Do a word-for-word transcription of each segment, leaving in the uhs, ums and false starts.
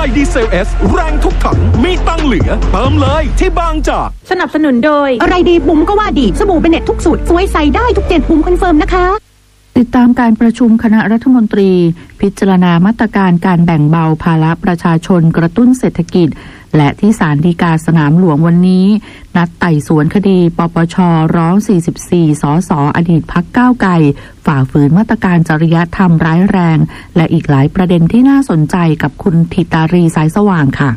ม่ดีเซล S แรงทุกถังมีตังเหลือเติมเลยที่บางจากสนับสนุนโดยอะไรดีบุ๋มก็ว่าดีสบู่เป็นเน็ตทุกสูตรสวยใสได้ทุกเจ็ดบุ๋มคอนเฟิร์มนะคะติดตามการประชุมคณะรัฐมนตรีพิจารณามาตรการการแบ่งเบาภาระประชาชนกระตุ้นเศรษฐกิจและที่ศาลฎีกาสนามหลวงวันนี้นัดไต่สวนคดีปปช.ร้องสี่สิบสี่สสอดีตพรรคก้าวไกลฝ่าฝืนมาตรการจริยธรรมร้ายแรงและอีกหลายประเด็นที่น่าสนใจกับคุณธิตารีสายสว่างค่ะ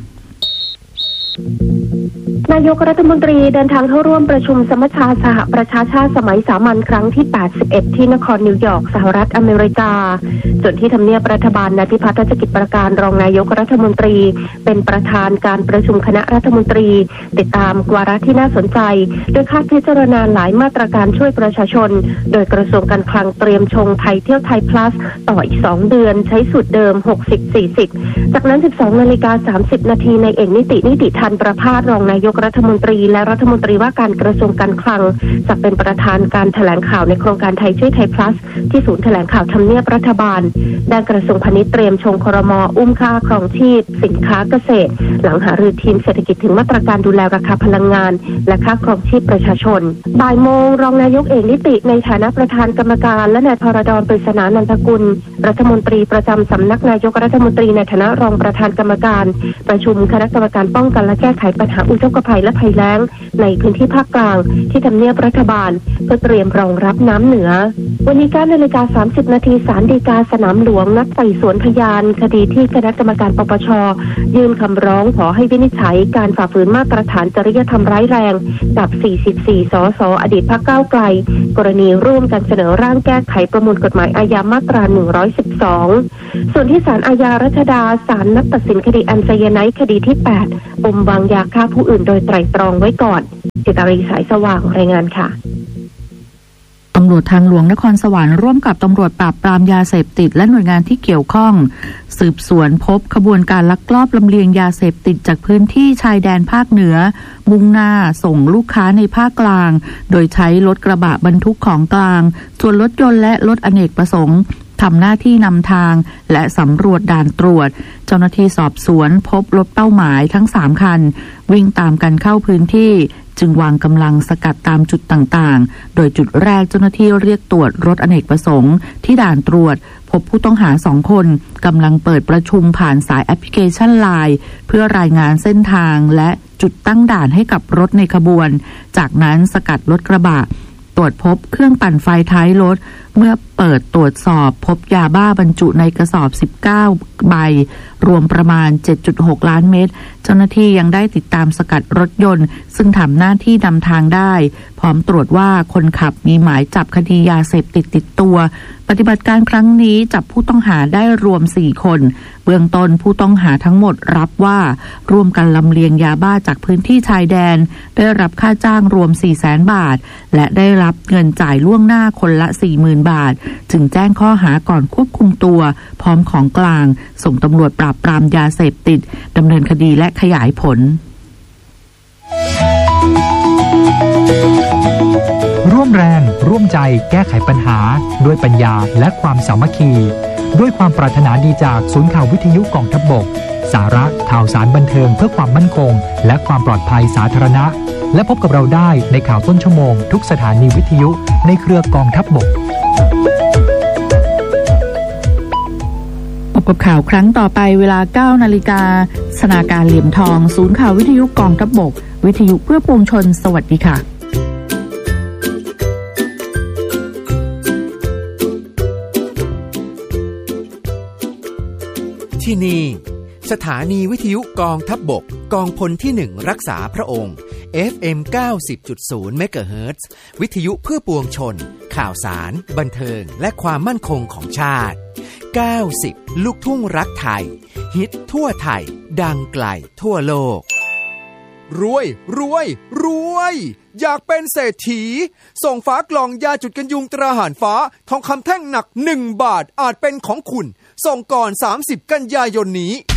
นายกรัฐมนตรีเดินทางเข้าร่วมประชุมสมัชชาสหประชาชาติสมัยสามัญครั้งที่แปดสิบเอ็ดที่นครนิวยอร์กสหรัฐอเมริกาส่วนที่ทำเนียบรัฐบาลนายพิพัฒน์รัชกิจประการรองนายกรัฐมนตรีเป็นประธานการประชุมคณะรัฐมนตรีติดตามวาระที่น่าสนใจโดยคาดพิจารณาหลายมาตรการช่วยประชาชนโดยกระทรวงการคลังเตรียมชงไทยเที่ยวไทย plus ต่ออีกสองเดือนใช้สูตรเดิม หกสิบ สี่สิบ จากนั้น สิบสองนาฬิกาสามสิบนาทีในเอกนิตินิติทันประภาสรองนายกรัฐมนตรีและรัฐมนตรีว่าการกระทรวงการคลังจะเป็นประธานการแถลงข่าวในโครงการไทยช่วยไทย plus ที่ศูนย์แถลงข่าวทำเนียบรัฐบาลด้านกระทรวงพาณิชย์เตรียมชงครม.อุ้มค่าครองชีพสินค้าเกษตรหลังหารือทีมเศรษฐกิจถึงมาตรการดูแลราคาพลังงานและค่าครองชีพประชาชนบ่ายโมงรองนายกเอกนิติในฐานะประธานกรรมการและนายพรดล ปริศนานันทกุลรัฐมนตรีประจำสำนักนายกรัฐมนตรีในฐานะรองประธานกรรมการประชุมคณะกรรมการป้องกันและแก้ไขปัญหาอุทกภัยและภัยแล้งในพื้นที่ภาคกลางที่ทำเนียบรัฐบาลเพื่อเตรียมรองรับน้ำเหนือวันนี้ เก้านาฬิกาสามสิบนาทีศาลฎีกาสนามหลวงนัดไต่สวนพยานคดีที่คณะกรรมการปปช.ยื่นคำร้องขอให้วินิจฉัยการฝ่าฝืนมาตรฐานจริยธรรมร้ายแรงกับสี่สิบสี่สสอดีตพรรคก้าวไกลกรณีร่วมกันเสนอร่างแก้ไขประมวลกฎหมายอาญามาตราหนึ่งร้อยสิบสองส่วนที่ศาลอาญารัชดาศาลนัดตัดสินคดีอัญไซยาไนด์คดีที่แปดปมวางยาฆ่าผู้อื่นโดยไตร่ตรองไว้ก่อนจิตารีสายสว่างรายงานค่ะตำรวจทางหลวงนครสวรรค์ร่วมกับตำรวจปราบปรามยาเสพติดและหน่วยงานที่เกี่ยวข้องสืบสวนพบขบวนการลักลอบลำเลียงยาเสพติดจากพื้นที่ชายแดนภาคเหนือมุ่งหน้าส่งลูกค้าในภาคกลางโดยใช้รถกระบะบรรทุกของกลางส่วนรถยนต์และรถอเนกประสงค์ทำหน้าที่นำทางและสำรวจด่านตรวจเจ้าหน้าที่สอบสวนพบรถเป้าหมายทั้งสามคันวิ่งตามกันเข้าพื้นที่จึงวางกำลังสกัดตามจุดต่างๆโดยจุดแรกเจ้าหน้าที่เรียกตรวจรถอเนกประสงค์ที่ด่านตรวจพบผู้ต้องหาสองคนกำลังเปิดประชุมผ่านสายแอปพลิเคชัน ไลน์ เพื่อรายงานเส้นทางและจุดตั้งด่านให้กับรถในขบวนจากนั้นสกัดรถกระบะตรวจพบเครื่องปั่นไฟท้ายรถเมื่อเปิดตรวจสอบพบยาบ้าบรรจุในกระสอบสิบเก้าใบรวมประมาณ เจ็ดจุดหก ล้านเม็ดเจ้าหน้าที่ยังได้ติดตามสกัดรถยนต์ซึ่งทำหน้าที่นำทางได้พร้อมตรวจว่าคนขับมีหมายจับคดียาเสพติดติดตัวปฏิบัติการครั้งนี้จับผู้ต้องหาได้รวมสี่คนเบื้องต้นผู้ต้องหาทั้งหมดรับว่าร่วมกันลำเลียงยาบ้าจากพื้นที่ชายแดนได้รับค่าจ้างรวม สี่แสน บาทและได้รับเงินจ่ายล่วงหน้าคนละ สี่หมื่น บาทจึงแจ้งข้อหาก่อนควบคุมตัวพร้อมของกลางส่งตำรวจปราบปรามยาเสพติดดำเนินคดีและขยายผลร่วมแรงร่วมใจแก้ไขปัญหาด้วยปัญญาและความสามัคคีด้วยความปรารถนาดีจากศูนย์ข่าววิทยุกองทัพบกสาระข่าวสารบันเทิงเพื่อความมั่นคงและความปลอดภัยสาธารณะและพบกับเราได้ในข่าวต้นชั่วโมงทุกสถานีวิทยุในเครือกองทัพบกพบกับข่าวครั้งต่อไปเวลา เก้านาฬิกาสนาการเหลี่ยมทองศูนย์ข่าววิทยุกองทัพบกวิทยุเพื่อปวงชนสวัสดีค่ะที่นี่สถานีวิทยุกองทัพบกกองพลที่หนึ่งรักษาพระองค์ เอฟ เอ็ม เก้าสิบจุดศูนย์ เมกะเฮิรตซ์ วิทยุเพื่อปวงชนข่าวสารบันเทิงและความมั่นคงของชาติเก้าสิบลูกทุ่งรักไทยฮิตทั่วไทยดังไกลทั่วโลกรวยรวยรวยอยากเป็นเศรษฐีส่งฝากล่องยาจุดกันยุงตราหารฟ้าทองคำแท่งหนักหนึ่งบาทอาจเป็นของคุณส่งก่อนสามสิบกันยายนนี้